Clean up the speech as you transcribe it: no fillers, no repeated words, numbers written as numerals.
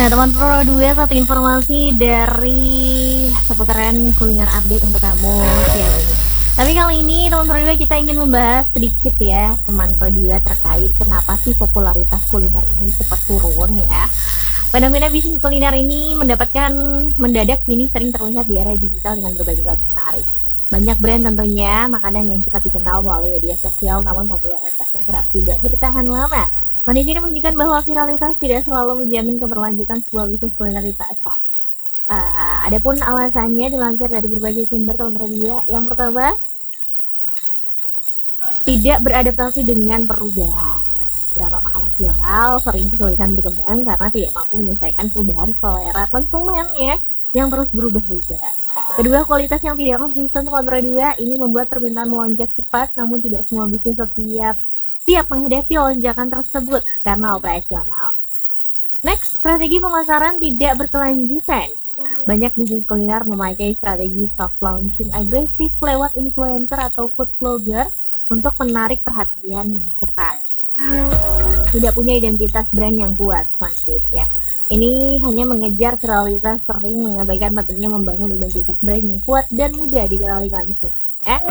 Nah, teman Pro 2, satu informasi dari seputaran kuliner update untuk kamu siang ini. Tapi kali ini teman Pro 2 kita ingin membahas sedikit ya, teman Pro 2, terkait kenapa sih popularitas kuliner ini cepat turun ya. Fenomena bisnis kuliner ini mendapatkan mendadak ini sering terlihat di era digital dengan berbagai konten menarik. Banyak brand tentunya makanan yang cepat dikenal melalui media sosial, namun popularitasnya kerap tidak bertahan lama. Kondisi ini menunjukkan bahwa viralitas tidak selalu menjamin keberlanjutan sebuah bisnis kuliner di pasar. Adapun alasannya dilansir dari berbagai sumber teman media. Yang pertama, tidak beradaptasi dengan perubahan. Beberapa makanan viral sering kesulitan berkembang karena tidak mampu menyesuaikan perubahan selera konsumennya yang terus berubah-ubah. Kedua, kualitas yang tidak konsisten teman dua ini membuat permintaan melonjak cepat, namun tidak semua bisnis siap menghadapi lonjakan tersebut karena operasional. Next, strategi pemasaran tidak berkelanjutan. Banyak bisnis kuliner memakai strategi soft launching agresif lewat influencer atau food blogger untuk menarik perhatian yang cepat. Tidak punya identitas brand yang kuat selanjutnya. Ini hanya mengejar viralitas, sering mengabaikan pentingnya membangun identitas brand yang kuat dan mudah dikenali konsumen.